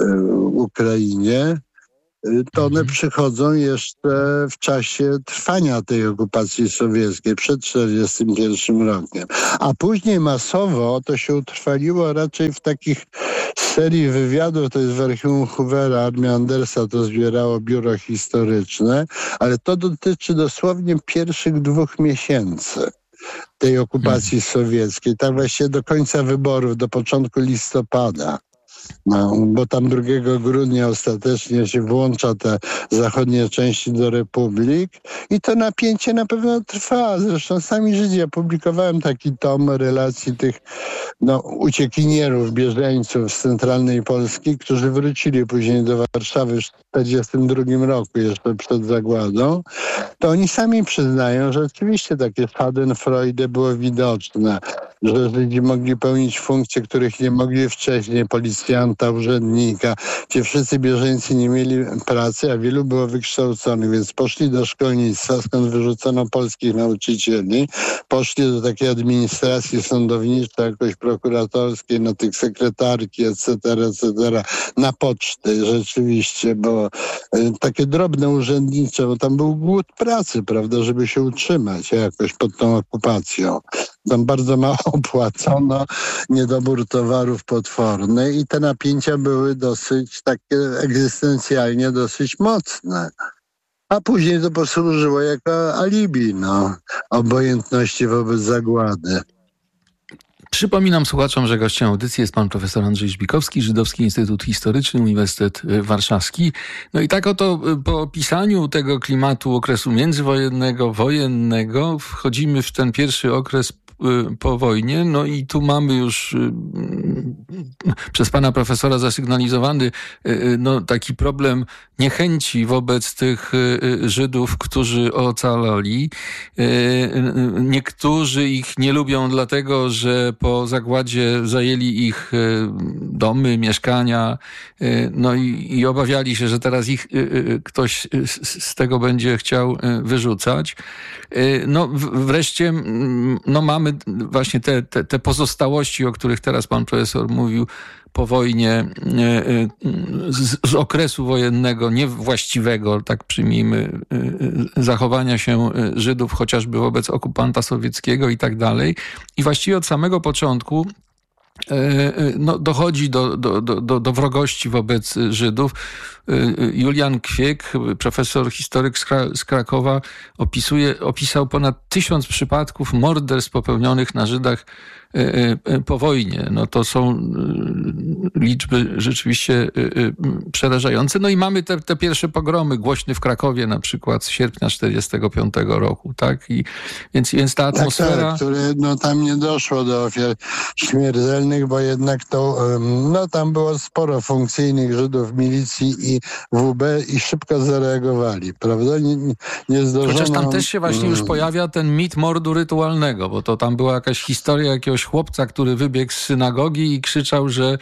Ukrainie, to one przychodzą jeszcze w czasie trwania tej okupacji sowieckiej, przed 1941 rokiem. A później masowo to się utrwaliło raczej w takich serii wywiadów, to jest w archiwum Hoovera, Armia Andersa to zbierało biuro historyczne, ale to dotyczy dosłownie pierwszych 2 miesięcy tej okupacji sowieckiej, tak właściwie do końca wyborów, do początku listopada. Bo tam 2 grudnia ostatecznie się włącza te zachodnie części do republik i to napięcie na pewno trwa. Zresztą sami Żydzi, ja publikowałem taki tom relacji tych uciekinierów, bieżeńców z centralnej Polski, którzy wrócili później do Warszawy w 1942 roku, jeszcze przed zagładą. To oni sami przyznają, że oczywiście takie schadenfreude było widoczne, że Żydzi mogli pełnić funkcje, których nie mogli wcześniej, policjanta, urzędnika. Ci wszyscy bieżeńcy nie mieli pracy, a wielu było wykształconych, więc poszli do szkolnictwa, skąd wyrzucono polskich nauczycieli, poszli do takiej administracji sądowniczej, jakoś prokuratorskiej, na tych sekretarki, etc., na poczty rzeczywiście, bo takie drobne urzędnicze, bo tam był głód pracy, prawda, żeby się utrzymać jakoś pod tą okupacją. Tam bardzo mało płacono, niedobór towarów potworny i te napięcia były dosyć takie egzystencjalnie dosyć mocne. A później to posłużyło jako alibi, obojętności wobec zagłady. Przypominam słuchaczom, że gościem audycji jest pan profesor Andrzej Żbikowski, Żydowski Instytut Historyczny, Uniwersytet Warszawski. I tak oto po opisaniu tego klimatu okresu międzywojennego, wojennego wchodzimy w ten pierwszy okres po wojnie. I tu mamy już przez pana profesora zasygnalizowany taki problem niechęci wobec tych Żydów, którzy ocalali. Niektórzy ich nie lubią dlatego, że po zagładzie zajęli ich domy, mieszkania, i obawiali się, że teraz ich ktoś z tego będzie chciał wyrzucać. Wreszcie mamy właśnie te pozostałości, o których teraz pan profesor mówił, po wojnie, z okresu wojennego, niewłaściwego, tak przyjmijmy, zachowania się Żydów chociażby wobec okupanta sowieckiego i tak dalej. I właściwie od samego początku dochodzi do wrogości wobec Żydów. Julian Kwiek, profesor, historyk z Krakowa, opisał ponad 1000 przypadków morderstw popełnionych na Żydach po wojnie. To są liczby rzeczywiście przerażające. I mamy te pierwsze pogromy, głośny w Krakowie na przykład z sierpnia 1945 roku, tak? Więc ta atmosfera... Tak, które tam nie doszło do ofiar śmiertelnych, bo jednak to tam było sporo funkcyjnych Żydów w milicji i WB i szybko zareagowali, prawda? Nie zdążono... Chociaż tam też się właśnie już pojawia ten mit mordu rytualnego, bo to tam była jakaś historia jakiegoś chłopca, który wybiegł z synagogi i krzyczał, że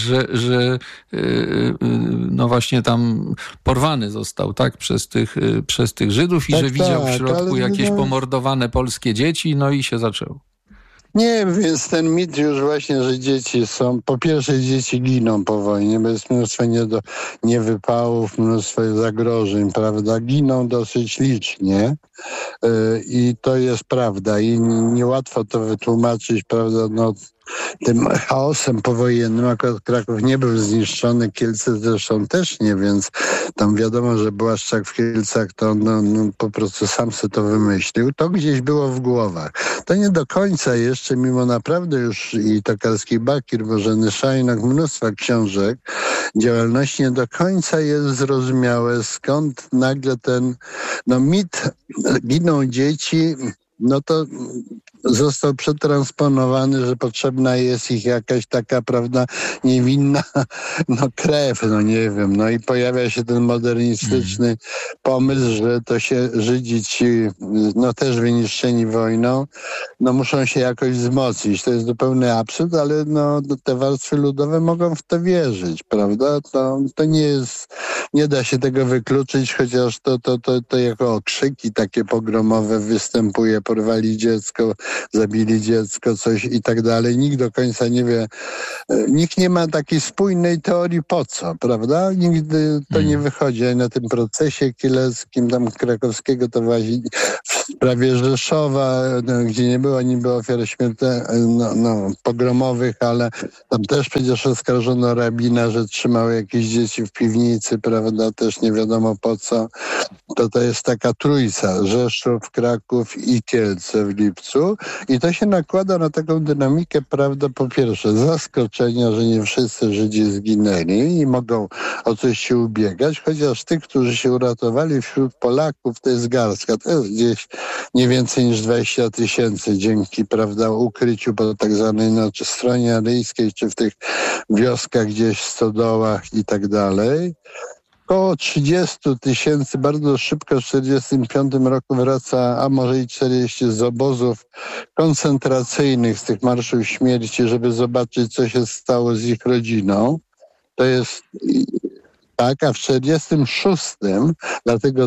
właśnie tam porwany został, tak, przez tych Żydów i że widział w środku jakieś pomordowane polskie dzieci, i się zaczęło. Nie, więc ten mit już właśnie, że dzieci są, po pierwsze dzieci giną po wojnie, bo jest mnóstwo niewypałów, mnóstwo zagrożeń, prawda, giną dosyć licznie. i to jest prawda i niełatwo to wytłumaczyć, prawda, no tym chaosem powojennym. Akurat Kraków nie był zniszczony, Kielce zresztą też nie, więc tam wiadomo, że Błaszczak w Kielcach to po prostu sam sobie to wymyślił. To gdzieś było w głowach. To nie do końca jeszcze, mimo naprawdę już i Tokarski Bakir, Bożeny Szajnok, mnóstwa książek, działalności nie do końca jest zrozumiałe, skąd nagle ten mit giną dzieci, no to został przetransponowany, że potrzebna jest ich jakaś taka, prawda, niewinna krew, nie wiem. I pojawia się ten modernistyczny pomysł, że to się Żydzi ci, też wyniszczeni wojną, muszą się jakoś wzmocnić. To jest zupełny absurd, ale te warstwy ludowe mogą w to wierzyć, prawda? To nie jest, nie da się tego wykluczyć, chociaż to jako okrzyki takie pogromowe występuje, porwali dziecko, zabili dziecko, coś i tak dalej. Nikt do końca nie wie, nikt nie ma takiej spójnej teorii po co, prawda? Nigdy to nie wychodzi. Na tym procesie kieleckim, tam krakowskiego, to właśnie w sprawie Rzeszowa, gdzie nie było niby ofiar pogromowych, ale tam też przecież oskarżono rabina, że trzymał jakieś dzieci w piwnicy, prawda? Też nie wiadomo po co. To jest taka trójca, Rzeszów, Kraków i Kielce w lipcu. I to się nakłada na taką dynamikę, prawda, po pierwsze zaskoczenia, że nie wszyscy Żydzi zginęli i mogą o coś się ubiegać, chociaż tych, którzy się uratowali wśród Polaków, to jest garstka, to jest gdzieś nie więcej niż 20 000 dzięki, prawda, ukryciu po tak zwanej stronie aryjskiej, czy w tych wioskach gdzieś, stodołach i tak dalej. Około 30 000 bardzo szybko w 1945 roku wraca, a może i 40 z obozów koncentracyjnych, z tych marszów śmierci, żeby zobaczyć, co się stało z ich rodziną. To jest tak, a w 1946, dlatego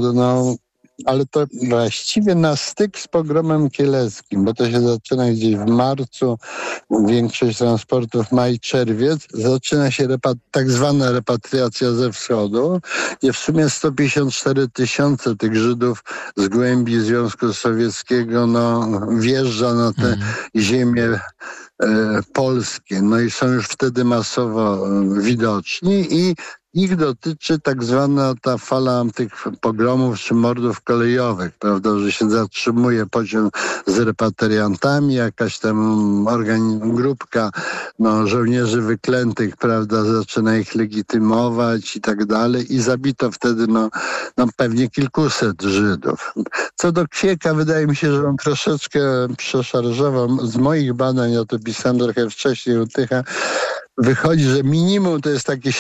ale to właściwie na styk z pogromem kieleckim, bo to się zaczyna gdzieś w marcu, większość transportów maj-czerwiec, zaczyna się tak zwana repatriacja ze wschodu, gdzie w sumie 154 000 tych Żydów z głębi Związku Sowieckiego wjeżdża na te ziemie polskie. I są już wtedy masowo widoczni i ich dotyczy tak zwana ta fala tych pogromów czy mordów kolejowych, prawda, że się zatrzymuje pociąg z repatriantami, jakaś tam grupka żołnierzy wyklętych, prawda, zaczyna ich legitymować i tak dalej i zabito wtedy pewnie kilkuset Żydów. Co do Kwieka, wydaje mi się, że on troszeczkę przeszarżował. Z moich badań, ja to pisałem trochę wcześniej u Tycha, wychodzi, że minimum to jest takie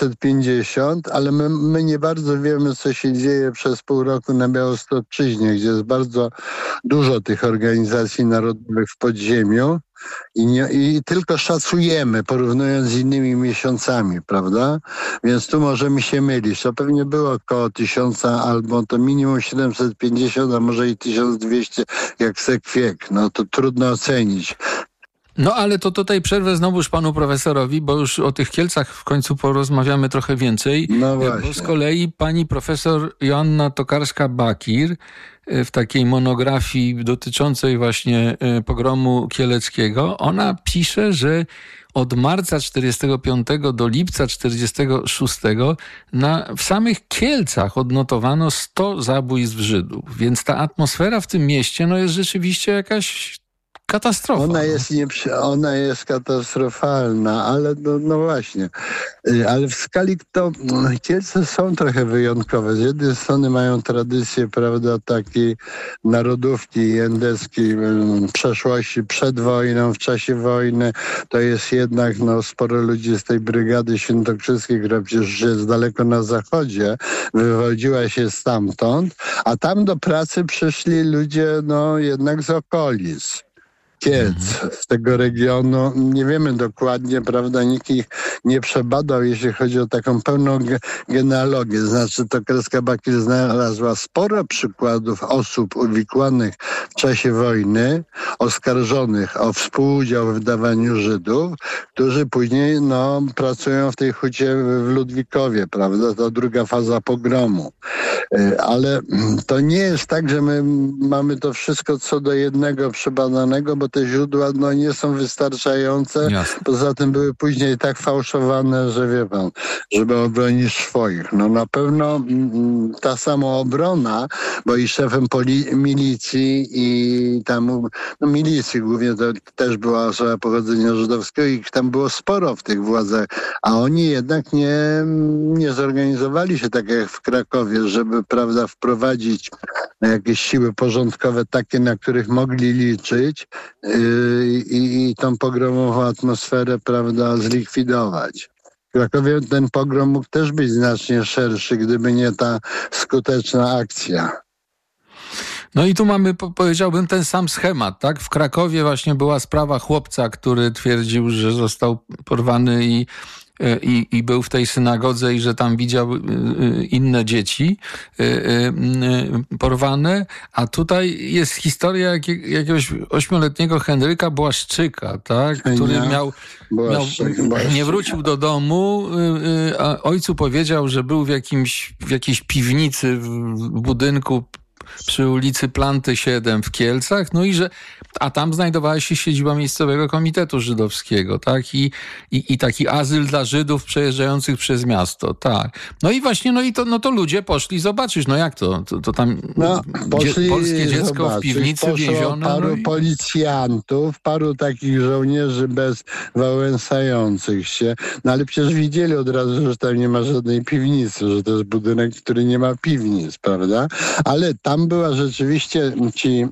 750, ale my nie bardzo wiemy, co się dzieje przez pół roku na Białostoczyźnie, gdzie jest bardzo dużo tych organizacji narodowych w podziemiu i tylko szacujemy, porównując z innymi miesiącami, prawda? Więc tu możemy się mylić. To pewnie było około 1000 albo to minimum 750, a może i 1200 jak Kwiek. To trudno ocenić. Ale to tutaj przerwę znowuż panu profesorowi, bo już o tych Kielcach w końcu porozmawiamy trochę więcej. Bo z kolei pani profesor Joanna Tokarska-Bakir w takiej monografii dotyczącej właśnie pogromu kieleckiego, ona pisze, że od marca 45 do lipca 46 w samych Kielcach odnotowano 100 zabójstw Żydów. Więc ta atmosfera w tym mieście jest rzeczywiście jakaś katastrofa. Ona jest katastrofalna, ale właśnie. Ale w skali Kielce są trochę wyjątkowe. Z jednej strony mają tradycję, prawda, takiej narodówki endeckiej przeszłości przed wojną, w czasie wojny. To jest jednak sporo ludzi z tej brygady świętokrzyskiej, która przecież jest daleko na zachodzie, wywodziła się stamtąd, a tam do pracy przyszli ludzie jednak z okolic. Kielc, z tego regionu. Nie wiemy dokładnie, prawda, nikt ich nie przebadał, jeśli chodzi o taką pełną genealogię. Znaczy, to Kreska Bakiel znalazła sporo przykładów osób uwikłanych w czasie wojny, oskarżonych o współudział w wydawaniu Żydów, którzy później pracują w tej hucie w Ludwikowie, prawda? To druga faza pogromu. Ale to nie jest tak, że my mamy to wszystko co do jednego przebadanego, bo te źródła nie są wystarczające. Jasne. Poza tym były później tak fałszowane, że wie pan, żeby obronić swoich. Na pewno ta samoobrona, bo i szefem milicji i tam, milicji głównie to też była osoba pochodzenia żydowskiego i tam było sporo w tych władzach, a oni jednak nie zorganizowali się tak jak w Krakowie, żeby, prawda, wprowadzić jakieś siły porządkowe takie, na których mogli liczyć i tą pogromową atmosferę, prawda, zlikwidować. W Krakowie ten pogrom mógł też być znacznie szerszy, gdyby nie ta skuteczna akcja. No i tu mamy, powiedziałbym, ten sam schemat, tak? W Krakowie właśnie była sprawa chłopca, który twierdził, że został porwany i był w tej synagodze i że tam widział inne dzieci porwane, a tutaj jest historia jakiegoś 8-letniego Henryka Błaszczyka, tak? Który nie wrócił do domu, a ojcu powiedział, że był w jakiejś piwnicy w budynku przy ulicy Planty 7 w Kielcach, a tam znajdowała się siedziba miejscowego komitetu żydowskiego, tak? I taki azyl dla Żydów przejeżdżających przez miasto, tak. No i właśnie, to ludzie poszli zobaczyć, jak to tam polskie dziecko w piwnicy więzione. Paru policjantów, paru takich żołnierzy bezwałęsających się, ale przecież widzieli od razu, że tam nie ma żadnej piwnicy, że to jest budynek, który nie ma piwnic, prawda? Ale tam była rzeczywiście ci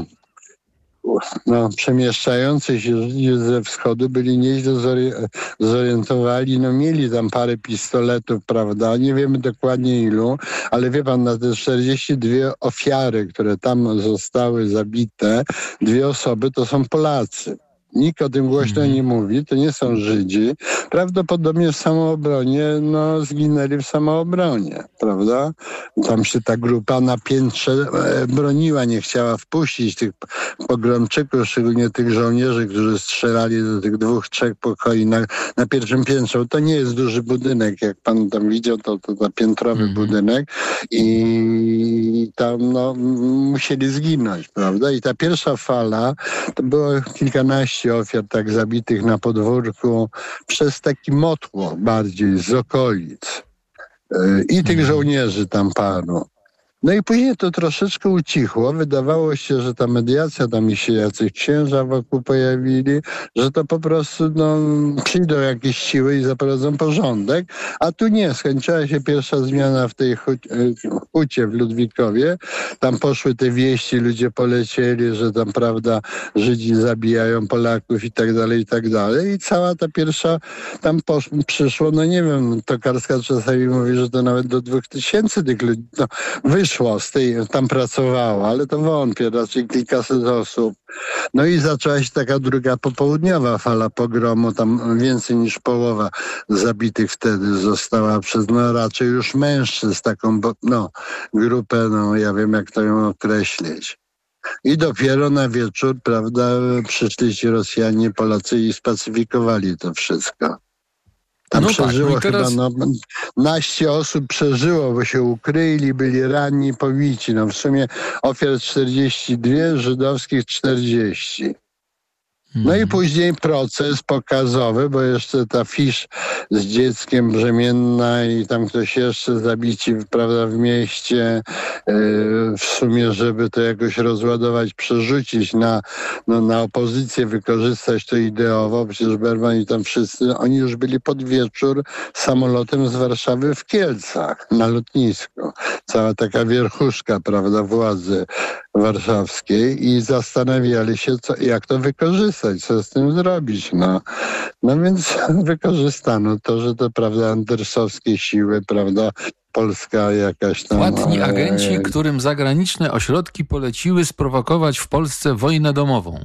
przemieszczający się ludzie ze wschodu byli nieźle zorientowani, mieli tam parę pistoletów, prawda, nie wiemy dokładnie ilu, ale wie pan, na te 42 ofiary, które tam zostały zabite, 2 osoby to są Polacy. Nikt o tym głośno nie mówi, to nie są Żydzi. Prawdopodobnie w samoobronie, zginęli w samoobronie, prawda? Tam się ta grupa na piętrze broniła, nie chciała wpuścić tych pogromczyków, szczególnie tych żołnierzy, którzy strzelali do tych 2-3 pokoi na pierwszym piętrze. To nie jest duży budynek, jak pan tam widział, to piętrowy budynek i tam musieli zginąć, prawda? I ta pierwsza fala to było kilkanaście ofiar tak zabitych na podwórku przez taki motłoch bardziej z okolic i tych żołnierzy tam paru. No i później to troszeczkę ucichło. Wydawało się, że ta mediacja, tam się jacyś księża wokół pojawili, że to po prostu przyjdą jakieś siły i zaprowadzą porządek, a tu nie. Skończyła się pierwsza zmiana w tej hucie w Ludwikowie. Tam poszły te wieści, ludzie polecieli, że tam, prawda, Żydzi zabijają Polaków i tak dalej, i tak dalej. I cała ta pierwsza tam przyszło, nie wiem, Tokarska czasami mówi, że to nawet do 2000 tych ludzi wyszło z tej, tam pracowało, ale to wątpię, raczej kilkaset osób. No i zaczęła się taka druga popołudniowa fala pogromu, tam więcej niż połowa zabitych wtedy została przez, raczej już mężczyzn, taką, grupę, ja wiem jak to ją określić. I dopiero na wieczór, prawda, przyszli ci Rosjanie, Polacy i spacyfikowali to wszystko. Tam przeżyło teraz... chyba, naście osób przeżyło, bo się ukryli, byli ranni, pobici. W sumie ofiar 42, żydowskich 40. No i później proces pokazowy, bo jeszcze ta Fisz z dzieckiem brzemienna i tam ktoś jeszcze zabici, prawda, w mieście, w sumie, żeby to jakoś rozładować, przerzucić na opozycję, wykorzystać to ideowo. Przecież Berman i tam wszyscy, oni już byli pod wieczór samolotem z Warszawy w Kielcach na lotnisku. Cała taka wierchuszka, prawda, władzy warszawskiej i zastanawiali się, jak to wykorzystać, co z tym zrobić. No więc wykorzystano to, że to, prawda, andersowskie siły, prawda, Polska jakaś tam... Płatni agenci, którym zagraniczne ośrodki poleciły sprowokować w Polsce wojnę domową.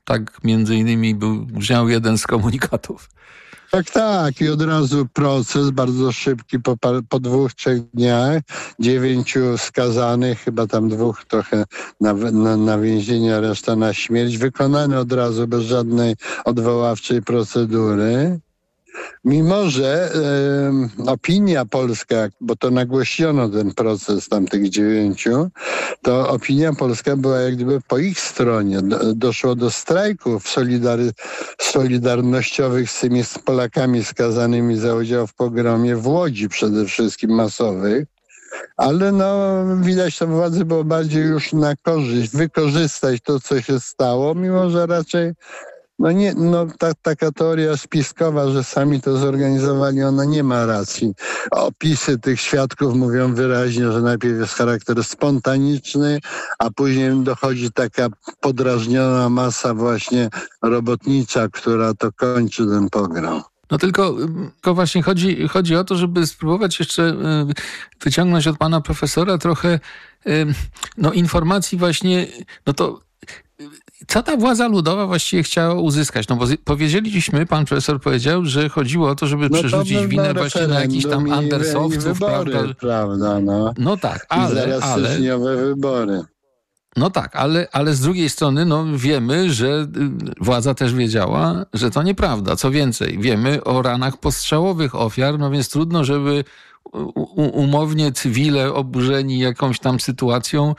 Tak między innymi brzmiał jeden z komunikatów. Tak. I od razu proces bardzo szybki po 2-3 dniach. 9 skazanych, chyba tam 2 trochę na więzienie, reszta na śmierć. Wykonany od razu bez żadnej odwoławczej procedury. Mimo że opinia polska, bo to nagłośniono ten proces tamtych 9, to opinia polska była jak gdyby po ich stronie. Doszło do strajków solidarnościowych z tymi Polakami skazanymi za udział w pogromie w Łodzi przede wszystkim masowych. Ale widać, to władzy było bardziej już na korzyść wykorzystać to, co się stało, mimo że raczej taka teoria spiskowa, że sami to zorganizowali, ona nie ma racji. Opisy tych świadków mówią wyraźnie, że najpierw jest charakter spontaniczny, a później dochodzi taka podrażniona masa właśnie robotnicza, która to kończy ten pogrom. No tylko właśnie chodzi o to, żeby spróbować jeszcze wyciągnąć od pana profesora trochę informacji właśnie, to co ta władza ludowa właściwie chciała uzyskać? No bo powiedzieliśmy, pan profesor powiedział, że chodziło o to, żeby przerzucić winę właśnie na jakichś tam andersowców, prawda? No tak, ale styczniowe wybory. No tak, ale z drugiej strony wiemy, że władza też wiedziała, że to nieprawda. Co więcej, wiemy o ranach postrzałowych ofiar, więc trudno, żeby umownie cywile oburzeni jakąś tam sytuacją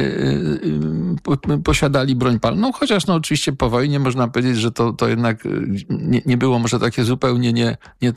posiadali broń palną, chociaż oczywiście po wojnie można powiedzieć, że to jednak nie było może takie zupełnie